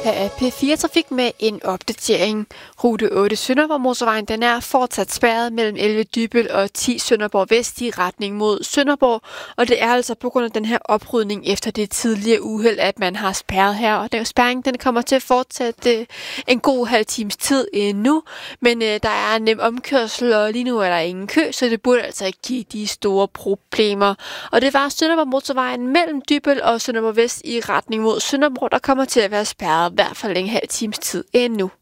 Her er P4 Trafik med en opdatering. Rute 8 Sønderborg Motorvejen, den er fortsat spærret mellem 11 Dybbøl og 10 Sønderborg Vest i retning mod Sønderborg. Og det er altså på grund af den her oprydning efter det tidligere uheld, at man har spærret her. Og den spærring, den kommer til at fortsætte en god halv times tid nu. Men der er en nem omkørsel, og lige nu er der ingen kø, så det burde altså ikke give de store problemer. Og det var Sønderborg Motorvejen mellem Dybbøl og Sønderborg Vest i retning mod Sønderborg, der kommer til at være spærret i hvert fald en halv times tid endnu.